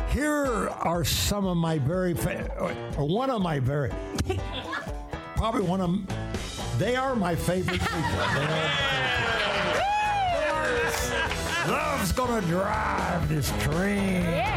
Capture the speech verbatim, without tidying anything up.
Here are some of my very, fa- or one of my very, probably one of, they are my favorite people. They are, love's gonna drive this train.